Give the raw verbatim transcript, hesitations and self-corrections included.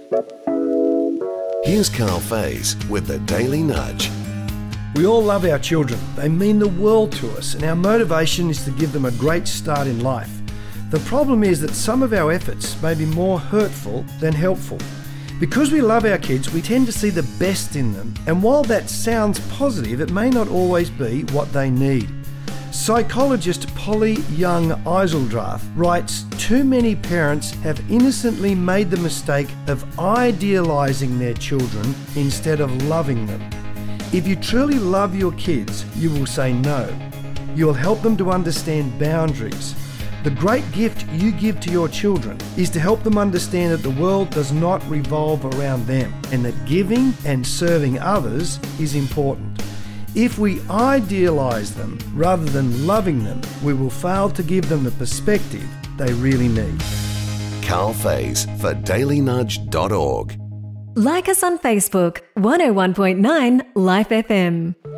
Here's Carl Faze with the Daily Nudge. We all love our children. They mean the world to us, and our motivation is to give them a great start in life. The problem is that some of our efforts may be more hurtful than helpful. Because we love our kids, we tend to see the best in them, and while that sounds positive, it may not always be what they need. Psychologist Polly Young-Eiseldrath writes, too many parents have innocently made the mistake of idealising their children instead of loving them. If you truly love your kids, you will say no. You will help them to understand boundaries. The great gift you give to your children is to help them understand that the world does not revolve around them and that giving and serving others is important. If we idealise them rather than loving them, we will fail to give them the perspective they really need. Carl Faze for daily nudge dot org. Like us on Facebook, one oh one point nine Life F M.